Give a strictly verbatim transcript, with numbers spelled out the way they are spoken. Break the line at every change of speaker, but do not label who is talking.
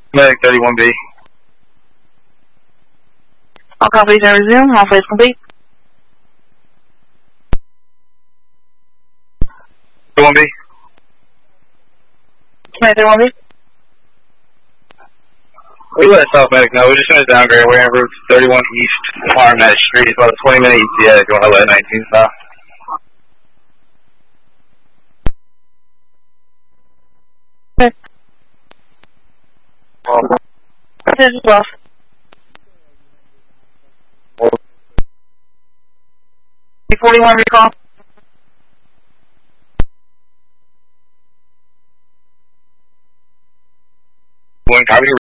Medic thirty-one B.
All copies and resume. Halfway is complete.
thirty-one B.
Medic thirty-one B.
We let South Medic know. We're just going to downgrade. We're in route thirty-one East, Armat Street. It's about a twenty minute E T A if you want to let nineteen stop.
Okay. This is off. forty-one recall.
One copy.